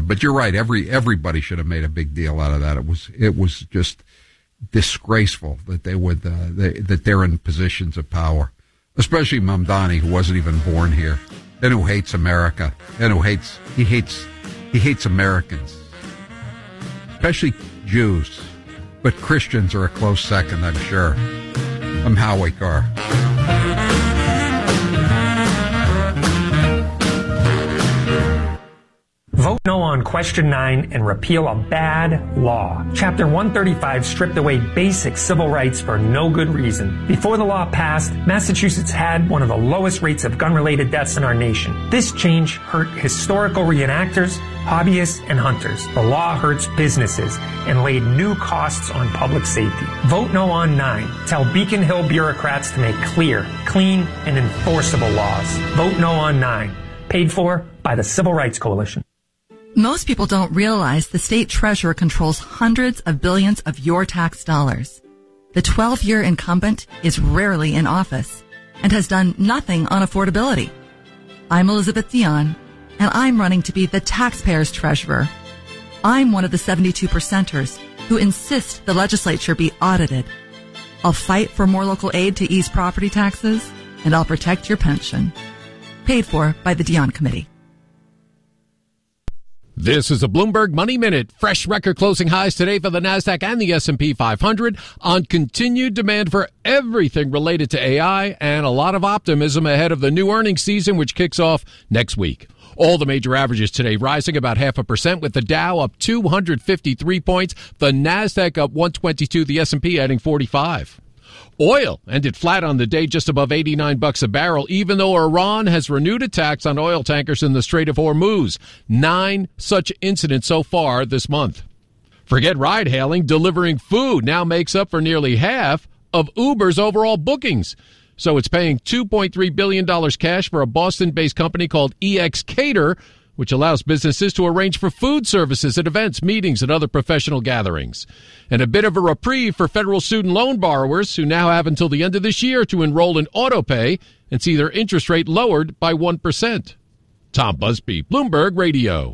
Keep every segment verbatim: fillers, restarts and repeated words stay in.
but you're right. Every everybody should have made a big deal out of that. It was it was just disgraceful that they would uh, they, that they're in positions of power, especially Mamdani, who wasn't even born here and who hates America and who hates he hates he hates Americans, especially Jews. But Christians are a close second, I'm sure. I'm Howie Carr. Vote no on Question nine and repeal a bad law. Chapter one thirty-five stripped away basic civil rights for no good reason. Before the law passed, Massachusetts had one of the lowest rates of gun-related deaths in our nation. This change hurt historical reenactors, hobbyists, and hunters. The law hurts businesses and laid new costs on public safety. Vote no on nine. Tell Beacon Hill bureaucrats to make clear, clean, and enforceable laws. Vote no on nine. Paid for by the Civil Rights Coalition. Most people don't realize the state treasurer controls hundreds of billions of your tax dollars. The twelve-year incumbent is rarely in office and has done nothing on affordability. I'm Elizabeth Dion, and I'm running to be the taxpayer's treasurer. I'm one of the seventy-two percenters who insist the legislature be audited. I'll fight for more local aid to ease property taxes, and I'll protect your pension. Paid for by the Dion Committee. This is a Bloomberg Money Minute. Fresh record closing highs today for the NASDAQ and the S and P five hundred on continued demand for everything related to A I and a lot of optimism ahead of the new earnings season, which kicks off next week. All the major averages today rising about half a percent, with the Dow up two hundred fifty-three points, the NASDAQ up one twenty-two, the S and P adding forty-five. Oil ended flat on the day, just above eighty-nine bucks a barrel, even though Iran has renewed attacks on oil tankers in the Strait of Hormuz. Nine such incidents so far this month. Forget ride-hailing, delivering food now makes up for nearly half of Uber's overall bookings. So it's paying two point three billion dollars cash for a Boston-based company called E X Cater, which allows businesses to arrange for food services at events, meetings, and other professional gatherings. And a bit of a reprieve for federal student loan borrowers who now have until the end of this year to enroll in AutoPay and see their interest rate lowered by one percent. Tom Busby, Bloomberg Radio.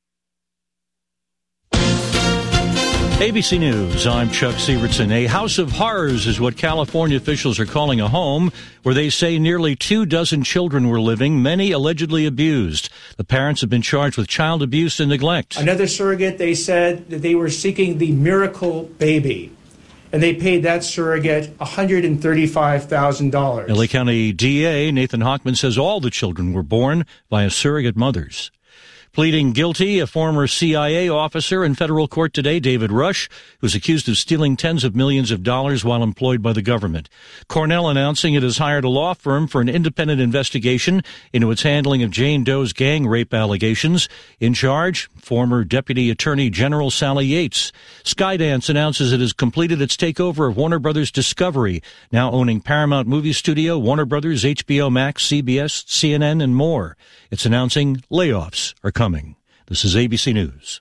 A B C News, I'm Chuck Sievertson. A house of horrors is what California officials are calling a home where they say nearly two dozen children were living, many allegedly abused. The parents have been charged with child abuse and neglect. Another surrogate, they said that they were seeking the miracle baby, and they paid that surrogate one hundred thirty-five thousand dollars. L A County D A Nathan Hochman says all the children were born via surrogate mothers. Pleading guilty, a former C I A officer in federal court today, David Rush, who's accused of stealing tens of millions of dollars while employed by the government. Cornell announcing it has hired a law firm for an independent investigation into its handling of Jane Doe's gang rape allegations. In charge, former Deputy Attorney General Sally Yates. Skydance announces it has completed its takeover of Warner Brothers Discovery, now owning Paramount Movie Studio, Warner Brothers, H B O Max, C B S, C N N, and more. It's announcing layoffs are coming. This is A B C News.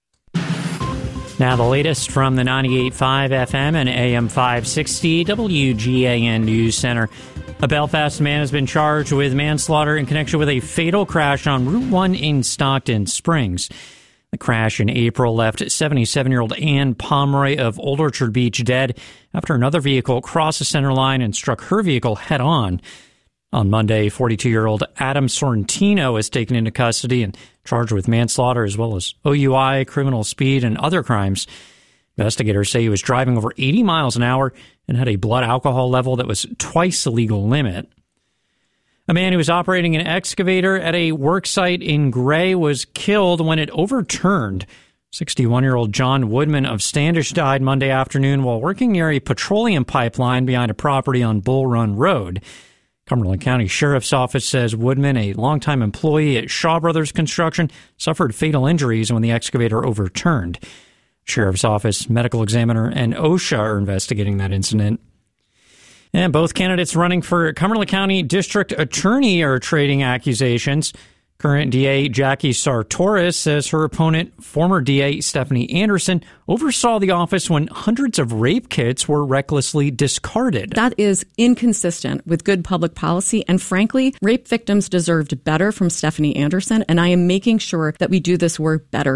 Now the latest from the ninety-eight point five F M and A M five sixty W G A N News Center. A Belfast man has been charged with manslaughter in connection with a fatal crash on Route one in Stockton Springs. The crash in April left seventy-seven-year-old Ann Pomeroy of Old Orchard Beach dead after another vehicle crossed the center line and struck her vehicle head-on. On Monday, forty-two-year-old Adam Sorrentino was taken into custody and charged with manslaughter as well as O U I, criminal speed, and other crimes. Investigators say he was driving over eighty miles an hour and had a blood alcohol level that was twice the legal limit. A man who was operating an excavator at a work site in Gray was killed when it overturned. sixty-one-year-old John Woodman of Standish died Monday afternoon while working near a petroleum pipeline behind a property on Bull Run Road. Cumberland County Sheriff's Office says Woodman, a longtime employee at Shaw Brothers Construction, suffered fatal injuries when the excavator overturned. Sheriff's Office, medical examiner, and OSHA are investigating that incident. And both candidates running for Cumberland County District Attorney are trading accusations. Current D A Jackie Sartoris says her opponent, former D A Stephanie Anderson, oversaw the office when hundreds of rape kits were recklessly discarded. That is inconsistent with good public policy, and frankly, rape victims deserved better from Stephanie Anderson, and I am making sure that we do this work better.